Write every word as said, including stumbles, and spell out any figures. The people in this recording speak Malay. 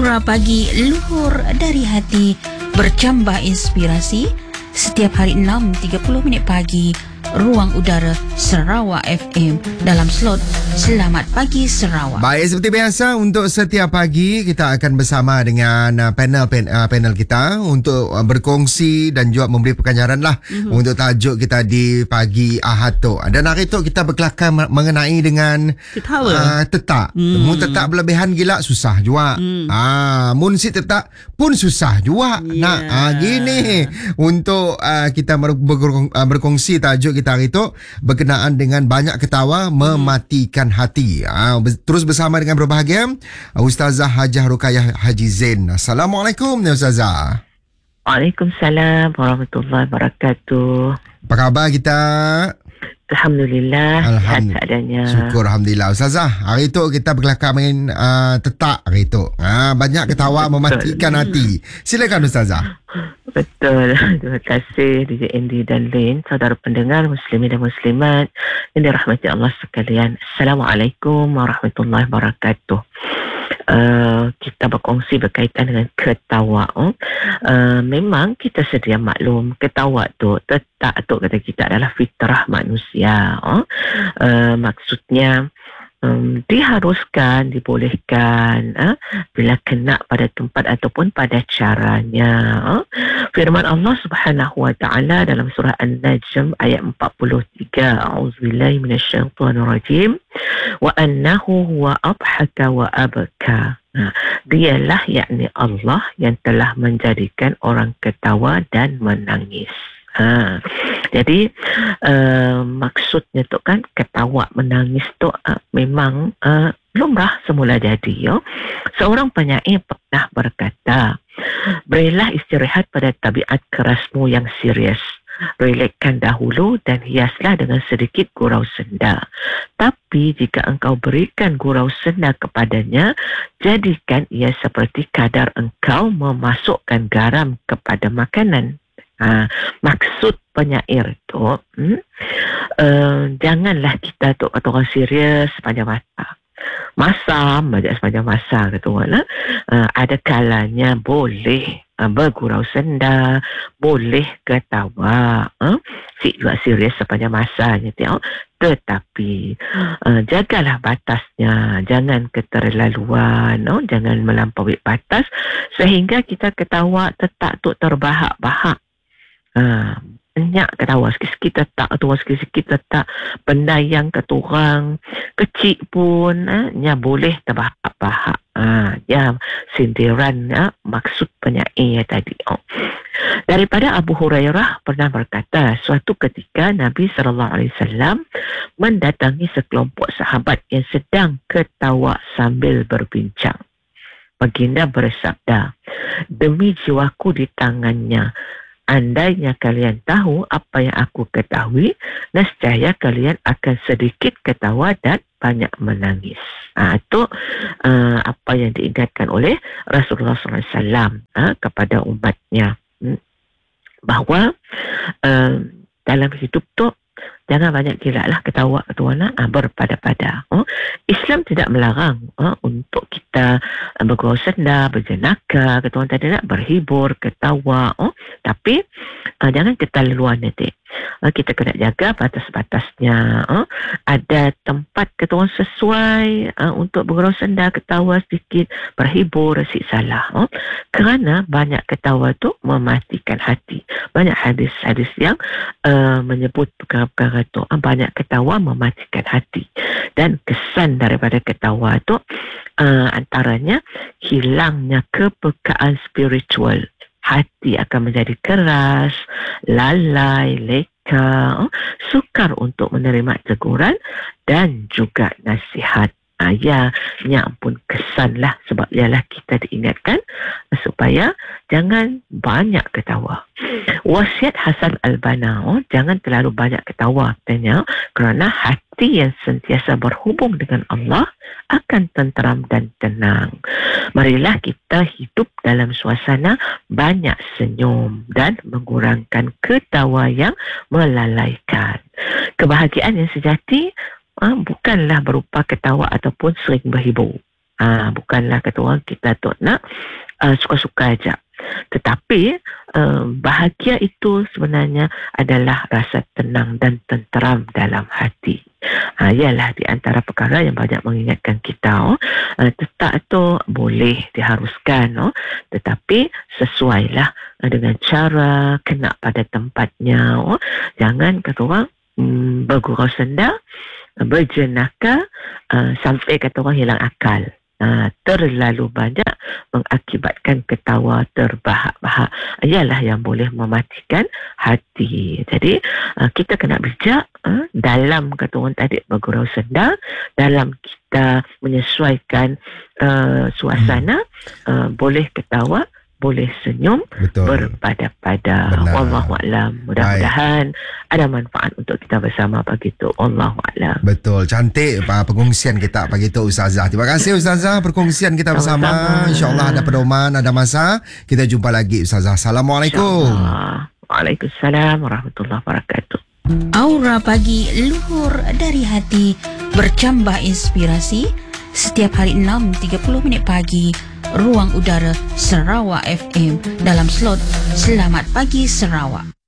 Murah Pagi, luhur dari hati, bercambah inspirasi. Setiap hari enam tiga puluh minit pagi, Ruang Udara Sarawak F M dalam slot Selamat Pagi Sarawak. Baik, seperti biasa untuk setiap pagi kita akan bersama dengan uh, panel pen, uh, panel kita untuk uh, berkongsi dan juga memberi pengajaran lah mm-hmm. untuk tajuk kita di pagi Ahad tu. Dan hari tu kita berkelakar mengenai dengan uh, tetak. Mm. Mun tetak berlebihan gila susah juga. Mm. Ah, mun si tetak pun susah juga. Yeah. Nah, ah, gini untuk uh, kita berkong, uh, berkongsi tajuk kita hari itu berkenaan dengan banyak ketawa mematikan hati. Ha, terus bersama dengan berbahagia Ustazah Hajah Rukayah Haji Zain. Assalamualaikum Ustazah. Waalaikumsalam warahmatullahi wabarakatuh. Apa khabar kita? Alhamdulillah, Alhamdulillah. sihat seadanya. Syukur Alhamdulillah. Ustazah, hari itu kita berkelakar main uh, tetak hari itu. Ha, banyak ketawa mematikan hati. Silakan Ustazah. Betul. Terima kasih D J Andy dan Lin, saudara pendengar muslimin dan muslimat yang dirahmati Allah sekalian. Assalamualaikum warahmatullahi wabarakatuh. Uh, kita berkongsi berkaitan dengan ketawa. Uh, memang kita sedia maklum ketawa tu tetap tu kata kita adalah fitrah manusia. Uh, maksudnya um, diharuskan, dibolehkan uh, bila kena pada tempat ataupun pada caranya. Uh. Firman Allah Subhanahu wa taala dalam surah An-Najm ayat empat puluh tiga. A'udzubillahi minasyaitonir rajim. Wa annahu huwa adhaka wa abka. Nah, dialah yakni Allah yang telah menjadikan orang ketawa dan menangis. Ha, jadi uh, maksudnya tu kan ketawa menangis tu uh, memang uh, lumrah semula jadi. Yo. Seorang penyair pernah berkata, berilah istirahat pada tabiat kerasmu yang serius. Relaxkan dahulu dan hiaslah dengan sedikit gurau senda. Tapi jika engkau berikan gurau senda kepadanya, jadikan ia seperti kadar engkau memasukkan garam kepada makanan. Ha, maksud penyair tu hmm, uh, janganlah kita tu kata orang serius sepanjang masa. Masam baca sepanjang masa kata orang lah. Uh, ada kalanya boleh uh, bergurau senda, boleh ketawa, uh, si juga serius sepanjang masa tengok. Tetapi uh, jagalah batasnya, jangan keterlaluan, no? Jangan melampaui batas sehingga kita ketawa tetap tu terbahak-bahak. Uh, banyak ketawa sikit-sikit tetap atau sikit-sikit tetap benda yang keturang kecil pun eh, ya boleh terbahak-bahak. Ah, ya sindiran ya, maksud penyair tadi. Oh. Daripada Abu Hurairah pernah berkata, suatu ketika Nabi sallallahu alaihi wasallam mendatangi sekelompok sahabat yang sedang ketawa sambil berbincang. Baginda bersabda, demi jiwaku di tangannya, andainya kalian tahu apa yang aku ketahui, nescaya kalian akan sedikit ketawa dan banyak menangis. Ha, itu uh, apa yang diingatkan oleh Rasulullah sallallahu alaihi wasallam uh, kepada umatnya. Hmm. Bahawa uh, dalam hidup tu jangan banyak gila lah ketawa ketuana uh, berpada-pada. Uh. Islam tidak melarang uh, untuk kita uh, bergurau senda, berjenaka, ketuan tadi nak berhibur, ketawa. Uh. Tapi uh, jangan keterlaluan nanti. Uh, kita kena jaga batas-batasnya. Uh. Ada tempat ketuan sesuai uh, untuk bergurau senda, ketawa sedikit, berhibur, resik salah. Uh. Kerana banyak ketawa tu mematikan hati. Banyak hadis-hadis yang uh, menyebut perkara-perkara tu. Uh, banyak ketawa mematikan hati. Dan kesan daripada ketawa tu uh, antaranya hilangnya kepekaan spiritual. Hati akan menjadi keras, lalai, leka, sukar untuk menerima teguran dan juga nasihat. Ah, ya, yang pun kesanlah sebab ialah kita diingatkan supaya jangan banyak ketawa. Wasiat Hasan Al-Banna, oh, jangan terlalu banyak ketawa katanya, kerana hati yang sentiasa berhubung dengan Allah akan tenteram dan tenang. Marilah kita hidup dalam suasana banyak senyum dan mengurangkan ketawa yang melalaikan. Kebahagiaan yang sejati Uh, bukanlah berupa ketawa ataupun sering berhibur. Ha, bukanlah kata orang kita tu nak uh, suka-suka aja. Tetapi uh, bahagia itu sebenarnya adalah rasa tenang dan tenteram dalam hati. Ha, ialah di antara perkara yang banyak mengingatkan kita. Oh, uh, tetap tu boleh diharuskan, oh, tetapi sesuailah uh, dengan cara, kena pada tempatnya. Oh. Jangan kata orang um, bergurau senda, berjenaka uh, sampai kata orang hilang akal. Uh, terlalu banyak mengakibatkan ketawa terbahak-bahak, ialah yang boleh mematikan hati. Jadi uh, kita kena bijak uh, dalam kata orang tadi bergurau senda, dalam kita menyesuaikan uh, suasana, uh, boleh ketawa, boleh senyum, Betul. berpada-pada. Wallahualam. Mudah-mudahan Baik. ada manfaat untuk kita bersama pagi itu. Wallahualam. Betul. Cantik uh, perkongsian kita pagi itu, Ustazah. Terima kasih, Ustazah, perkongsian kita bersama. Sama-sama. InsyaAllah ada pedoman, ada masa. Kita jumpa lagi, Ustazah. Assalamualaikum. Waalaikumsalam warahmatullahi wabarakatuh. Aura pagi luhur dari hati, bercambah inspirasi. Setiap hari enam tiga puluh minit pagi, Ruang Udara Sarawak F M dalam slot Selamat Pagi Sarawak.